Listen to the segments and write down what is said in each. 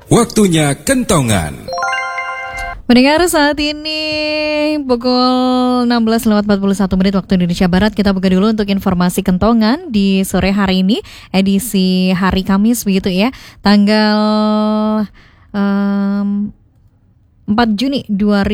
Waktunya kentongan. Mendengar saat ini pukul 16:41 waktu Indonesia Barat. Kita buka dulu untuk informasi kentongan di sore hari ini, edisi hari Kamis begitu ya, tanggal 4 Juni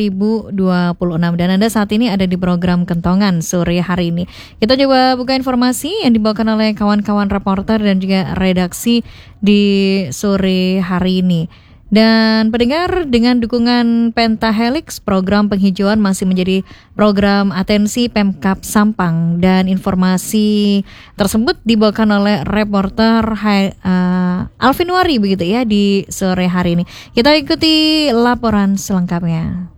2026. Dan Anda saat ini ada di program Kentongan sore hari ini. Kita coba buka informasi yang dibawakan oleh kawan-kawan reporter dan juga redaksi di sore hari ini. Dan pendengar, dengan dukungan Pentahelix, program penghijauan masih menjadi program atensi Pemkab Sampang. Dan informasi tersebut dibawakan oleh reporter Alvin Wari begitu ya di sore hari ini. Kita ikuti laporan selengkapnya.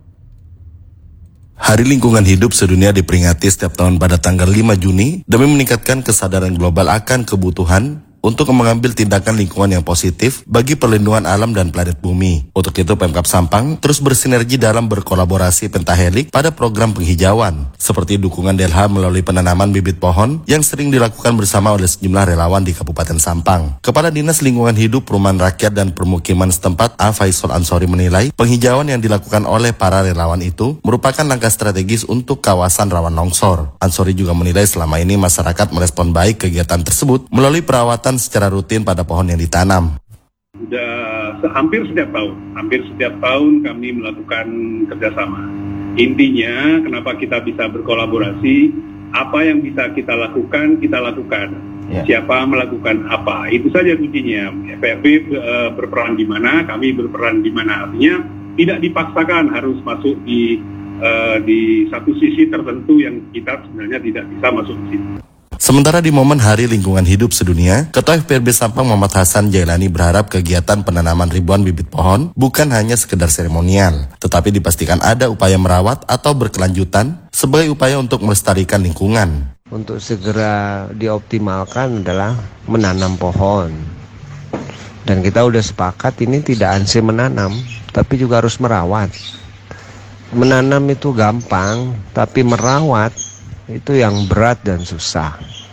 Hari Lingkungan Hidup Sedunia diperingati setiap tahun pada tanggal 5 Juni demi meningkatkan kesadaran global akan kebutuhan untuk mengambil tindakan lingkungan yang positif bagi perlindungan alam dan planet bumi. Untuk itu Pemkab Sampang terus bersinergi dalam berkolaborasi Pentahelix pada program penghijauan, seperti dukungan DLH melalui penanaman bibit pohon yang sering dilakukan bersama oleh sejumlah relawan di Kabupaten Sampang. Kepala Dinas Lingkungan Hidup, Perumahan Rakyat dan Permukiman setempat, A. Faisal Ansori menilai penghijauan yang dilakukan oleh para relawan itu merupakan langkah strategis untuk kawasan rawan longsor. Ansori juga menilai selama ini masyarakat merespon baik kegiatan tersebut melalui perawatan secara rutin pada pohon yang ditanam. Sudah hampir setiap tahun kami melakukan kerjasama. Intinya kenapa kita bisa berkolaborasi, apa yang bisa kita lakukan. Siapa melakukan apa, itu saja kuncinya. FRB berperan di mana, kami berperan di mana. Artinya tidak dipaksakan harus masuk di satu sisi tertentu yang kita sebenarnya tidak bisa masuk di situ. Sementara di momen Hari Lingkungan Hidup Sedunia, Ketua FPRB Sampang Muhammad Hasan Jailani berharap kegiatan penanaman ribuan bibit pohon bukan hanya sekedar seremonial, tetapi dipastikan ada upaya merawat atau berkelanjutan sebagai upaya untuk melestarikan lingkungan. Untuk segera dioptimalkan adalah menanam pohon. Dan kita udah sepakat ini tidak ansih menanam, tapi juga harus merawat. Menanam itu gampang, tapi merawat itu yang berat dan susah.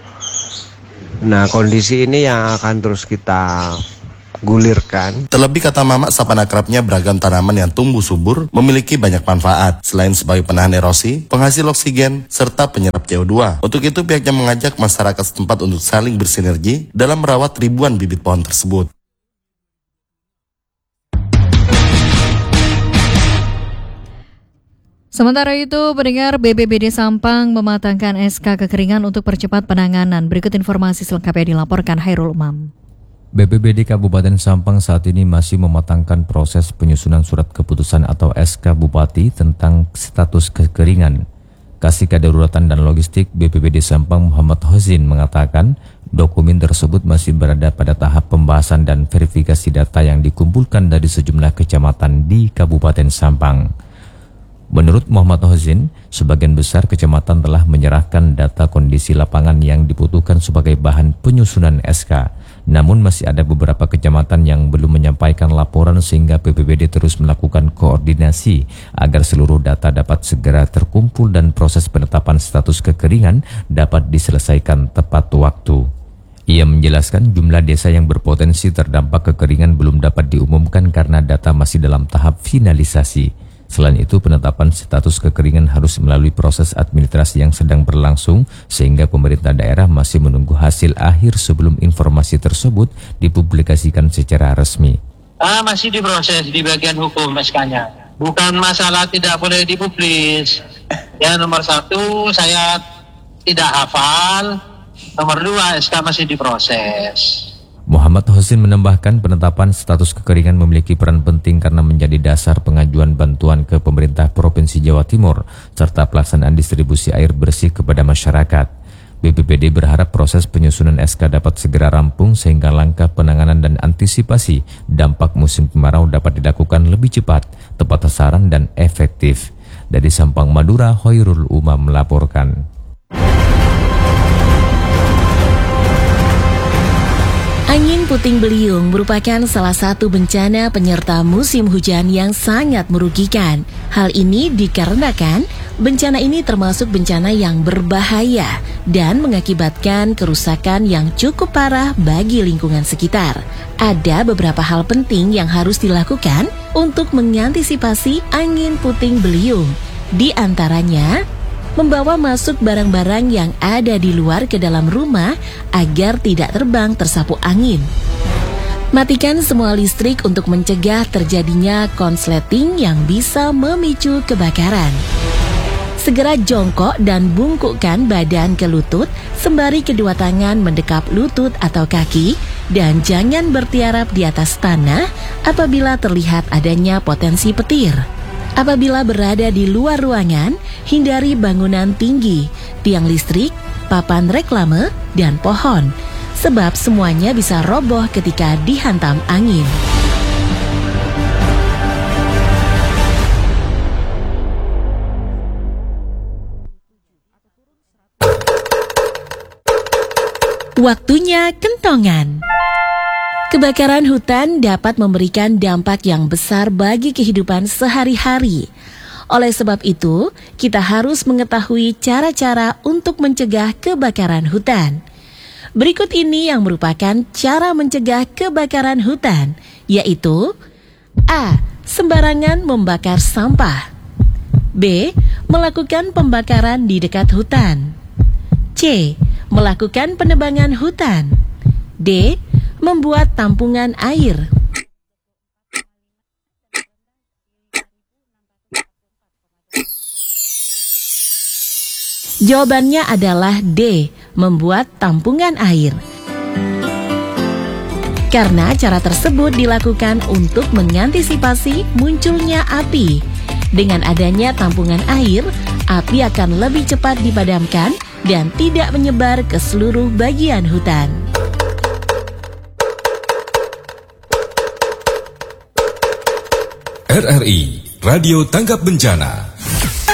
Nah, kondisi ini yang akan terus kita gulirkan. Terlebih kata Mamak, sapaan akrabnya, beragam tanaman yang tumbuh subur memiliki banyak manfaat. Selain sebagai penahan erosi, penghasil oksigen, serta penyerap CO2. Untuk itu pihaknya mengajak masyarakat setempat untuk saling bersinergi dalam merawat ribuan bibit pohon tersebut. Sementara itu, pendengar, BPBD Sampang mematangkan SK kekeringan untuk percepat penanganan. Berikut informasi selengkapnya dilaporkan Hairul Umam. BPBD Kabupaten Sampang saat ini masih mematangkan proses penyusunan surat keputusan atau SK Bupati tentang status kekeringan. Kasih Kedaruratan dan Logistik BPBD Sampang Muhammad Hozin mengatakan dokumen tersebut masih berada pada tahap pembahasan dan verifikasi data yang dikumpulkan dari sejumlah kecamatan di Kabupaten Sampang. Menurut Muhammad Hozin, sebagian besar kecamatan telah menyerahkan data kondisi lapangan yang dibutuhkan sebagai bahan penyusunan SK. Namun masih ada beberapa kecamatan yang belum menyampaikan laporan sehingga BPBD terus melakukan koordinasi agar seluruh data dapat segera terkumpul dan proses penetapan status kekeringan dapat diselesaikan tepat waktu. Ia menjelaskan jumlah desa yang berpotensi terdampak kekeringan belum dapat diumumkan karena data masih dalam tahap finalisasi. Selain itu, penetapan status kekeringan harus melalui proses administrasi yang sedang berlangsung sehingga pemerintah daerah masih menunggu hasil akhir sebelum informasi tersebut dipublikasikan secara resmi. Masih diproses di bagian hukum SK-nya. Bukan masalah tidak boleh dipublis. Ya, nomor 1 saya tidak hafal. Nomor 2 SK masih diproses. Muhammad Hozin menambahkan penetapan status kekeringan memiliki peran penting karena menjadi dasar pengajuan bantuan ke pemerintah Provinsi Jawa Timur serta pelaksanaan distribusi air bersih kepada masyarakat. BPBD berharap proses penyusunan SK dapat segera rampung sehingga langkah penanganan dan antisipasi dampak musim kemarau dapat dilakukan lebih cepat, tepat sasaran dan efektif. Dari Sampang, Madura, Hairul Umam melaporkan. Angin puting beliung merupakan salah satu bencana penyerta musim hujan yang sangat merugikan. Hal ini dikarenakan Bencana ini termasuk bencana yang berbahaya dan mengakibatkan kerusakan yang cukup parah bagi lingkungan sekitar. Ada beberapa hal penting yang harus dilakukan untuk mengantisipasi angin puting beliung. Di antaranya, membawa masuk barang-barang yang ada di luar ke dalam rumah agar tidak terbang tersapu angin. Matikan semua listrik untuk mencegah terjadinya konsleting yang bisa memicu kebakaran. Segera jongkok dan bungkukkan badan ke lutut sembari kedua tangan mendekap lutut atau kaki dan jangan bertiarap di atas tanah apabila terlihat adanya potensi petir. Apabila berada di luar ruangan, hindari bangunan tinggi, tiang listrik, papan reklame, dan pohon, sebab semuanya bisa roboh ketika dihantam angin. Waktunya kentongan. Kebakaran hutan dapat memberikan dampak yang besar bagi kehidupan sehari-hari. Oleh sebab itu, kita harus mengetahui cara-cara untuk mencegah kebakaran hutan. Berikut ini yang merupakan cara mencegah kebakaran hutan, yaitu A. Sembarangan membakar sampah. B. Melakukan pembakaran di dekat hutan. C. Melakukan penebangan hutan. D. Membuat tampungan air. Jawabannya adalah D. Membuat tampungan air. Karena cara tersebut dilakukan untuk mengantisipasi munculnya api. Dengan adanya tampungan air, api akan lebih cepat dipadamkan dan tidak menyebar ke seluruh bagian hutan. RRI Radio Tanggap Bencana.